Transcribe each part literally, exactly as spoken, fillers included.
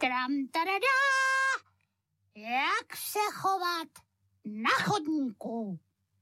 Tram, tadadá! Jak se chovat na chodníku?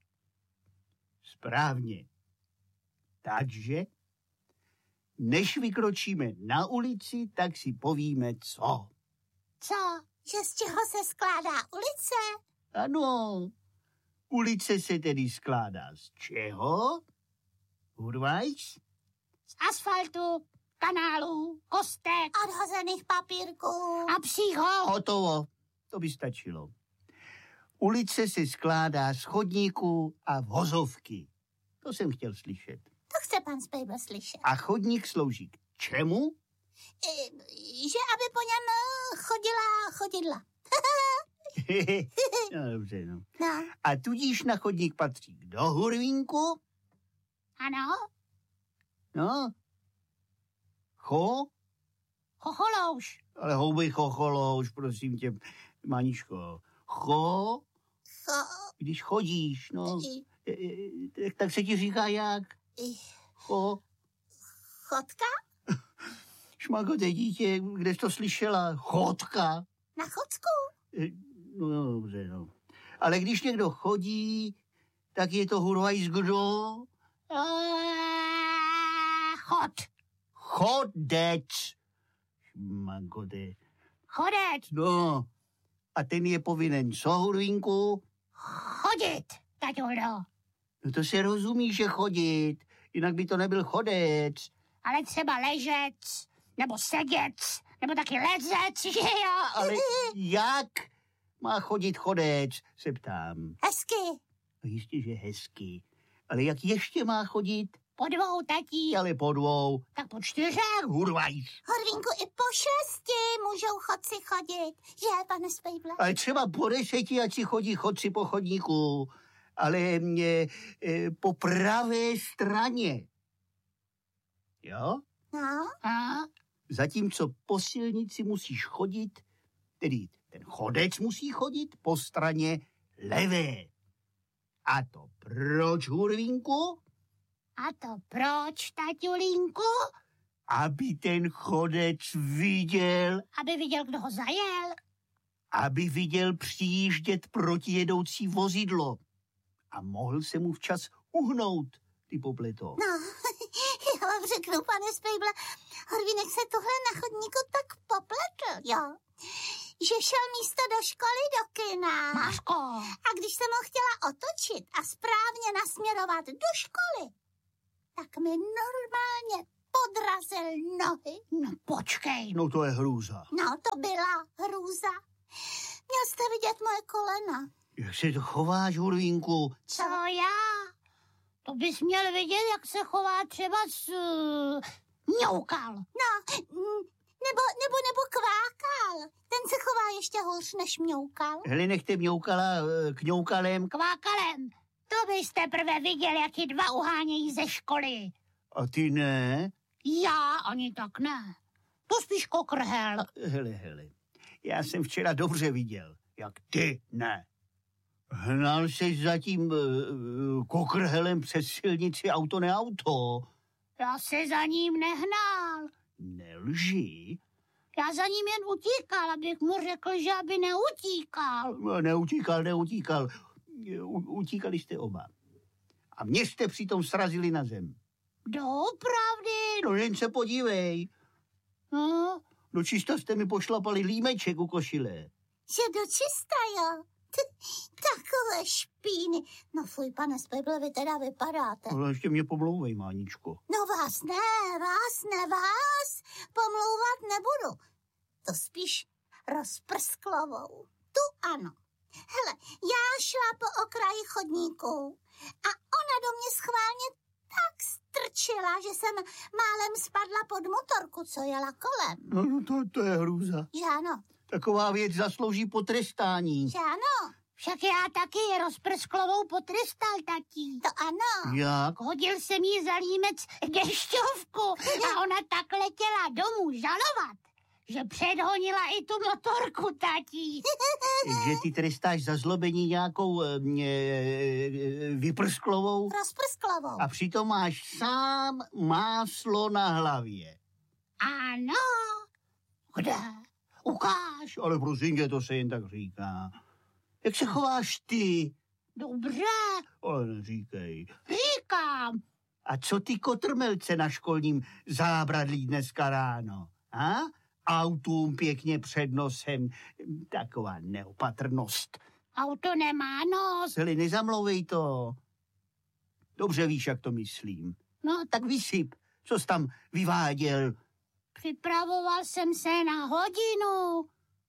Správně. Takže, než vykročíme na ulici, tak si povíme co. Co? Že z čeho se skládá ulice? Ano, ulice se tedy skládá z čeho? Hurvajs? Z asfaltu, kanálů, kostek, odhozených papírků a psích hol. Hotovo, to by stačilo. Ulice se skládá z chodníků a vozovky. To jsem chtěl slyšet. To chce pan Spejbl slyšet. A chodník slouží k čemu? E, že aby po něm chodila chodidla. No dobře, no. No. A tudíž na chodník patří kdo, Hurvínku? Ano. No. Cho? Chocholouš. Ale houby chocholouš, prosím tě, Maničko. Cho? Cho. Když chodíš, no. I. Tak, tak se ti říká jak? I. Cho? Chodka? Šmakote dítě, kde jsi to slyšela? Chodka? Na chodsku? No, no dobře, no. Ale když někdo chodí, tak je to Hurvajs kdo? Uh, chod. Chodec. Šmakote. Chodec. No. A ten je povinen co, Hurvínku? Chodit, taťulo. No to se rozumí, že chodit. Jinak by to nebyl chodec. Ale třeba ležec, nebo seděc, nebo taky lezec, že jo? Ale jak má chodit chodec, se ptám. Hezky. No jistě, že hezky. Ale jak ještě má chodit? Po dvou, tatí. Ale po dvou. Tak po čtyřech. Hurvajs. Horvínku, i po šesti můžou chodci chodit. Že, pane Spejble? Ale třeba po deseti, ať si chodí chodci po chodníku. Ale mě, e, po pravé straně. Jo? No. A? Zatímco po silnici musíš chodit, tedy ten chodec musí chodit po straně levé. A to proč, Hurvínku? A to proč, taťulínku? Aby ten chodec viděl. Aby viděl, kdo ho zajel. Aby viděl přijíždět protijedoucí vozidlo. A mohl se mu včas uhnout, ty popleto. No, já vám řeknu, pane Spejble, Horvínek se tohle na chodníku tak popletl, jo, že šel místo do školy do kina. Máško. A když jsem ho chtěla otočit a správně nasměrovat do školy, tak mi normálně podrazil nohy. No počkej. No to je hrůza. No to byla hrůza. Měl jste vidět moje kolena. Jak se to chováš, Hurvínku? Co já? To bys měl vidět, jak se chová třeba s... Uh, mňoukal. No, nebo, nebo, nebo kvákal. Ten se chová ještě hůř než mňoukal. Hele, nechte mňoukala kňoukalem. Kvákalem. To byste prvé viděl, jak ti dva uhánějí ze školy. A ty ne? Já ani tak ne. To spíš kokrhel. Hele, hele. Já jsem včera dobře viděl, jak ty ne. Hnal jsi za tím uh, kokrhelem přes silnici auto ne auto. Já se za ním nehnal. Nelži. Já za ním jen utíkal, abych mu řekl, že aby neutíkal. Neutíkal, neutíkal. U, utíkali jste oba. A mě jste přitom srazili na zem. Doopravdy? No jen se podívej. No. Do čista jste mi pošlapali límeček u košile. Že do čista, jo? Takové špíny. No fuj, pane Spejble, vy teda vypadáte. Ale ještě mě pomlouvej, Máničko. No vás ne, vás ne, vás pomlouvat nebudu. To spíš rozprsklovou. Tu ano. Hele, já šla po okraji chodníku a ona do mě schválně tak strčila, že jsem málem spadla pod motorku, co jela kolem. No, no to, to je hrůza. Že ano. Taková věc zaslouží potrestání. Že ano. Však já taky rozprsklovou potrestal, tatí. To ano. Jak? Hodil jsem jí za límec dešťovku a ona tak letěla domů žalovat, že předhonila i tu motorku, tatí. Že ty trestáš za zlobení nějakou e, e, vyprsklovou? Rozprsklovou. A přitom máš sám máslo na hlavě. Ano. Kde? U Ukáž, ale prosím tě, to se jen tak říká. Jak se chováš ty? Dobře. Ale neříkej. Říkám. A co ty kotrmelce na školním zábradlí dneska ráno? A? Autům pěkně před nosem. Taková neopatrnost. Auto nemá nos. Hele, nezamlouvej to. Dobře víš, jak to myslím. No, tak vysyp. Co jsi tam vyváděl? Připravoval jsem se na hodinu.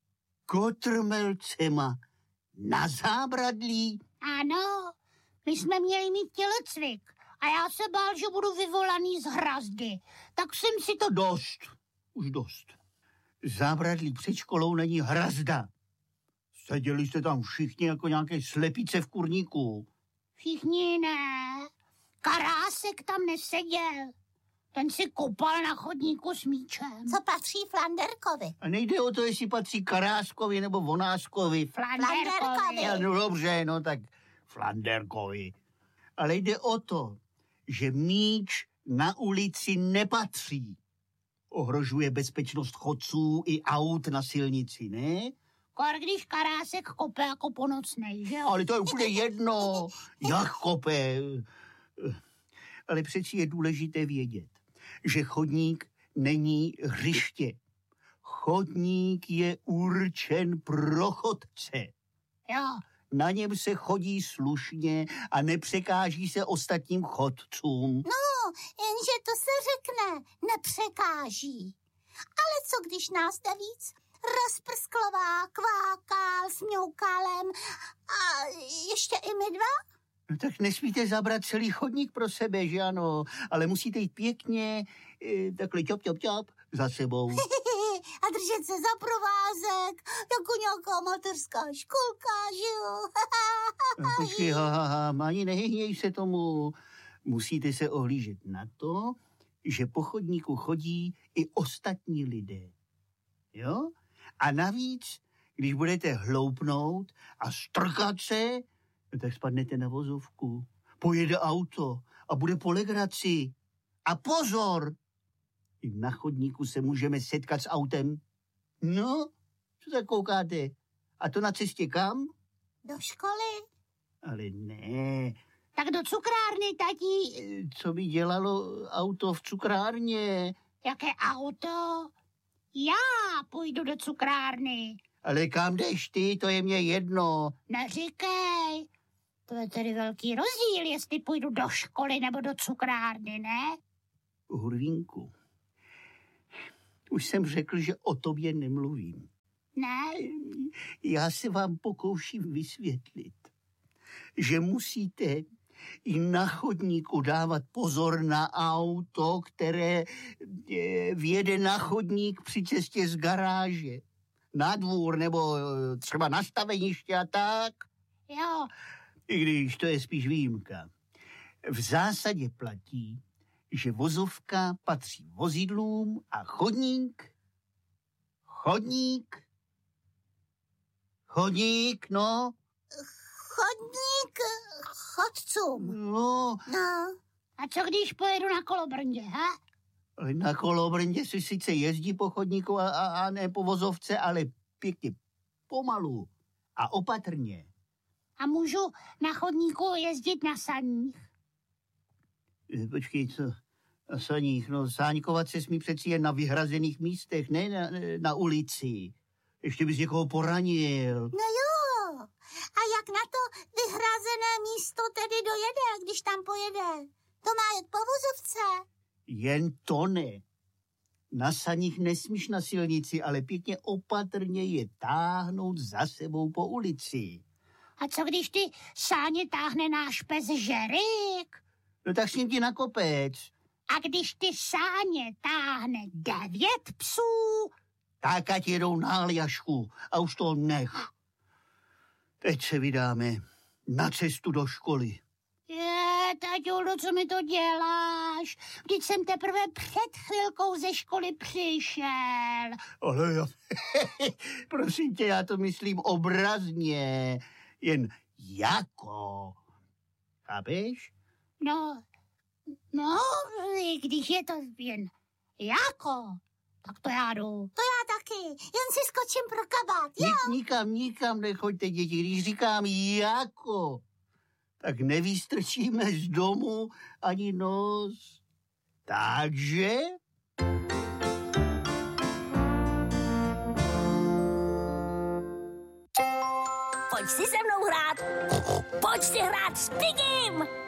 Kotrmelcema na zábradlí? Ano, my jsme měli mít tělocvik a já se bál, že budu vyvolaný z hrazdy. Tak jsem si to... Dost, už dost. Zábradlí před školou není hrazda. Seděli jste tam všichni jako nějaké slepice v kurníku. Všichni ne. Karásek tam neseděl. Ten si kopal na chodníku s míčem. Co patří Flanderkovi? A nejde o to, jestli patří Karáskovi nebo Vonáskovi. Flanderkovi. No dobře, no tak Flanderkovi. Ale jde o to, že míč na ulici nepatří. Ohrožuje bezpečnost chodců i aut na silnici, ne? Kor, když Karásek kope jako ponocnej, že jo? Ale to je úplně jedno, jak kope. Ale přeci je důležité vědět, že chodník není hřiště. Chodník je určen pro chodce. Jo. Na něm se chodí slušně a nepřekáží se ostatním chodcům. No, jenže to se řekne, nepřekáží. Ale co když nás jde víc? Rozprsklová, kvákal s mňoukalem a ještě i my dva? No tak nesmíte zabrat celý chodník pro sebe, že ano? Ale musíte jít pěkně, e, takhle ťop, ťop, ťop, za sebou. A držet se za provázek, jako nějaká mateřská školka, že jo? No, počkej, ha, ha, ha, ani nehyhněj se tomu. Musíte se ohlížet na to, že po chodníku chodí i ostatní lidé. Jo? A navíc, když budete hloupnout a strkat se, tak spadnete na vozovku. Pojede auto a bude po legraci. A pozor! I na chodníku se můžeme setkat s autem. No, co tak koukáte? A to na cestě kam? Do školy. Ale ne. Tak do cukrárny, tatí. Co by dělalo auto v cukrárně? Jaké auto? Já půjdu do cukrárny. Ale kam jdeš ty? To je mě jedno. Neříkej. To je tedy velký rozdíl, jestli půjdu do školy nebo do cukrárny, ne? Hurvínku, už jsem řekl, že o tobě nemluvím. Ne? Já se vám pokouším vysvětlit, že musíte i na chodníku dávat pozor na auto, které vjede na chodník při cestě z garáže, na dvůr nebo třeba na staveniště a tak. Jo. I když to je spíš výjimka. V zásadě platí, že vozovka patří vozidlům a chodník, chodník, chodník, no. Chodník chodcům. No. No. A co když pojedu na kolobrndě, ha? Na kolobrndě si sice jezdí po chodníku a, a, a ne po vozovce, ale pěkně pomalu a opatrně. A můžu na chodníku jezdit na saních? Počkej, co? Na saních, no sáňkovat se smí přeci jen na vyhrazených místech, ne na, na ulici. Ještě bys někoho poranil. No jo. A jak na to vyhrazené místo tedy dojede, když tam pojede? To má jet po vozovce. Jen to ne. Na saních nesmíš na silnici, ale pěkně opatrně je táhnout za sebou po ulici. A co když ty sáně táhne náš pes Žerik? No tak s ním ti na kopec. A když ty sáně táhne devět psů? Tak ať jedou na Aljašku a už to nech. Teď se vydáme na cestu do školy. Je, taťulo, co mi to děláš? Vždyť jsem teprve před chvilkou ze školy přišel. Ale já, prosím tě, já to myslím obrazně. Jen jako. Chápeš? No, no, když je to jen jako, tak to já jdu. To já taky. Jen si skočím pro kabát, jo? Nik, nikam, nikam nechoďte, děti. Když říkám jako, tak nevystrčíme z domu ani nos. Takže... Pojď si se mnou hrát. Pojď si hrát s Pigim.